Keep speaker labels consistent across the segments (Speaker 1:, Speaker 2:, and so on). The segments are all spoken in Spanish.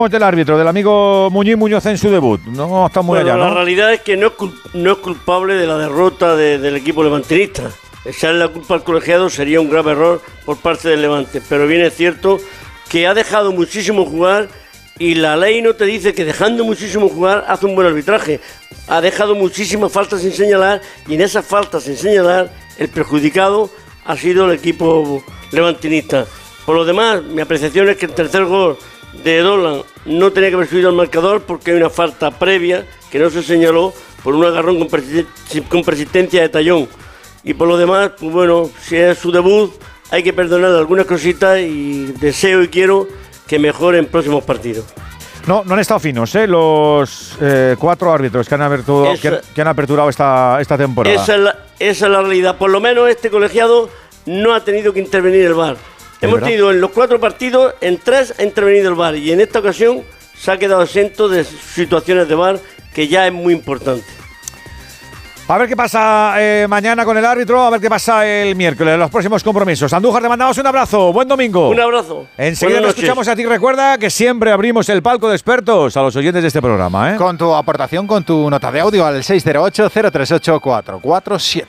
Speaker 1: Del árbitro, del amigo Muñoz en su debut. No está muy allá, ¿no?
Speaker 2: La realidad es que no es culpable de la derrota del equipo levantinista. Echarle la culpa al colegiado sería un grave error por parte del Levante, pero bien es cierto que ha dejado muchísimo jugar y la ley no te dice que dejando muchísimo jugar hace un buen arbitraje. Ha dejado muchísimas faltas sin señalar y en esas faltas sin señalar el perjudicado ha sido el equipo levantinista. Por lo demás, mi apreciación es que el tercer gol de Dolan no tenía que haber subido al marcador porque hay una falta previa que no se señaló por un agarrón con persistencia de Tallón. Y por lo demás, pues bueno, si es su debut, hay que perdonarle algunas cositas y deseo y quiero que mejore en próximos partidos.
Speaker 1: No han estado finos, los 4 árbitros que han aperturado esta temporada.
Speaker 2: Esa es la realidad. Por lo menos este colegiado no ha tenido que intervenir el VAR. Hemos tenido en los 4 partidos, en 3 ha intervenido el VAR y en esta ocasión se ha quedado exento de situaciones de VAR, que ya es muy importante.
Speaker 1: A ver qué pasa mañana con el árbitro, a ver qué pasa el miércoles, los próximos compromisos. Andújar, te mandamos un abrazo, buen domingo.
Speaker 2: Un abrazo.
Speaker 1: Enseguida te escuchamos a ti. Recuerda que siempre abrimos el palco de expertos a los oyentes de este programa, ¿eh?
Speaker 3: Con tu aportación, con tu nota de audio al 608-038-447.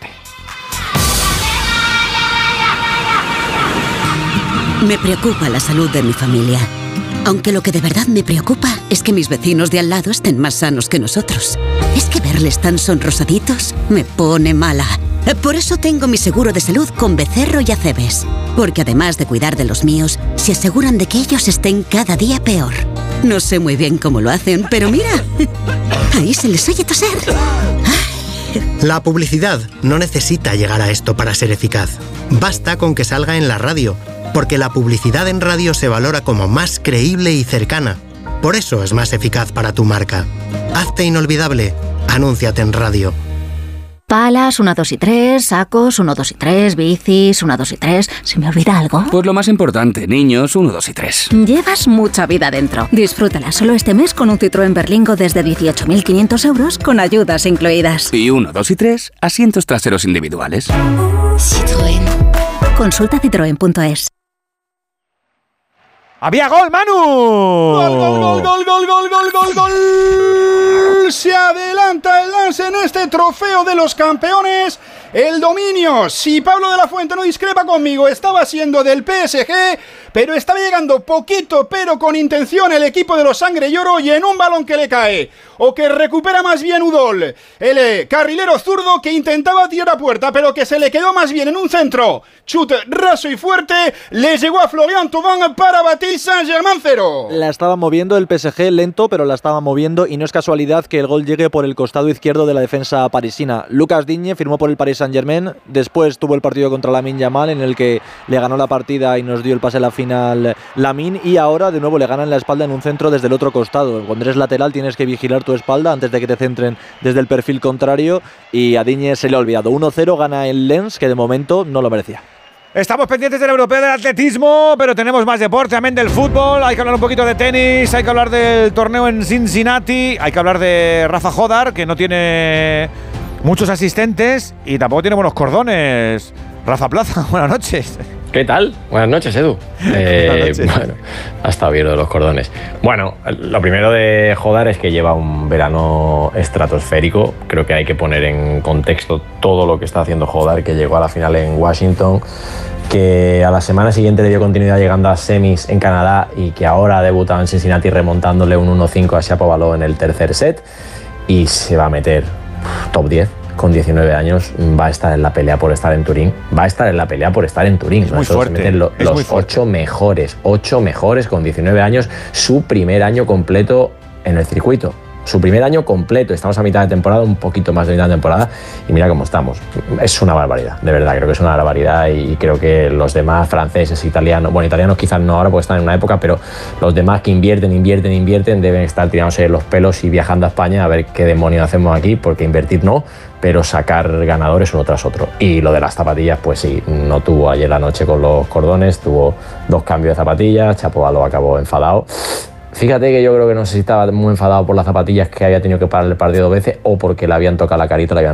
Speaker 4: Me preocupa la salud de mi familia. Aunque lo que de verdad me preocupa es que mis vecinos de al lado estén más sanos que nosotros. Es que verles tan sonrosaditos me pone mala. Por eso tengo mi seguro de salud con Becerro y Acebes. Porque además de cuidar de los míos, se aseguran de que ellos estén cada día peor. No sé muy bien cómo lo hacen, pero mira, ahí se les oye toser.
Speaker 5: La publicidad no necesita llegar a esto para ser eficaz. Basta con que salga en la radio, porque la publicidad en radio se valora como más creíble y cercana. Por eso es más eficaz para tu marca. Hazte inolvidable. Anúnciate en radio.
Speaker 6: Palas, 1, 2 y 3, sacos, 1, 2 y 3, bicis, 1, 2 y 3. ¿Se me olvida algo?
Speaker 7: Pues lo más importante, niños, 1, 2 y 3.
Speaker 6: Llevas mucha vida dentro. Disfrútala solo este mes con un Citroën Berlingo desde 18.500 euros con ayudas incluidas.
Speaker 7: Y 1, 2 y 3, asientos traseros individuales.
Speaker 6: Citroën. Consulta citroen.es.
Speaker 1: ¡Había gol, Manu!
Speaker 8: ¡Gol! Se adelanta el Lance en este trofeo de los campeones. El dominio, si Pablo de la Fuente no discrepa conmigo, estaba siendo del PSG, pero estaba llegando poquito, pero con intención el equipo de los Sangre y Oro y en un balón que le cae, o que recupera más bien Udol, el carrilero zurdo que intentaba tirar a puerta, pero que se le quedó más bien en un centro. Chute raso y fuerte, le llegó a Florian Thauvin para batir Saint-Germain 0.
Speaker 9: La estaba moviendo el PSG lento, pero la estaba moviendo y no es casualidad que el gol llegue por el costado izquierdo de la defensa parisina. Lucas Digne firmó por el Paris Saint-Germain, después tuvo el partido contra Lamine Yamal en el que le ganó la partida y nos dio el pase a la final Lamine, y ahora de nuevo le ganan la espalda en un centro desde el otro costado. Cuando eres lateral tienes que vigilar tu espalda antes de que te centren desde el perfil contrario, y a Digne se le ha olvidado. 1-0 gana el Lens, que de momento no lo merecía.
Speaker 1: Estamos pendientes del europeo del atletismo, pero tenemos más deporte, también del fútbol. Hay que hablar un poquito de tenis, hay que hablar del torneo en Cincinnati, hay que hablar de Rafa Jodar, que no tiene muchos asistentes y tampoco tiene buenos cordones. Rafa Plaza, buenas noches.
Speaker 10: ¿Qué tal? Buenas noches, Edu. Bueno, ha estado bien los cordones. Bueno, lo primero de Jodar es que lleva un verano estratosférico. Creo que hay que poner en contexto todo lo que está haciendo Jodar, que llegó a la final en Washington, que a la semana siguiente le dio continuidad llegando a semis en Canadá y que ahora ha debutado en Cincinnati remontándole un 1-5 a Shapovalov en el tercer set y se va a meter top 10. Con 19 años va a estar en la pelea por estar en Turín. Va a estar en la pelea por estar en Turín.
Speaker 1: Es muy fuerte.
Speaker 10: Se meten los 8 mejores con 19 años. Su primer año completo en el circuito. Su primer año completo. Estamos a mitad de temporada, un poquito más de mitad de temporada. Y mira cómo estamos. Es una barbaridad. De verdad, creo que es una barbaridad. Y creo que los demás franceses, italianos... Bueno, italianos quizás no ahora porque están en una época, pero los demás que invierten, deben estar tirándose los pelos y viajando a España a ver qué demonios hacemos aquí, porque invertir no, pero sacar ganadores uno tras otro. Y lo de las zapatillas, pues sí, no tuvo ayer la noche con los cordones, tuvo 2 cambios de zapatillas, Shapovalov acabó enfadado. Fíjate que yo creo que no sé si estaba muy enfadado por las zapatillas, que había tenido que parar el partido 2 veces, o porque le habían tocado la carita, le habían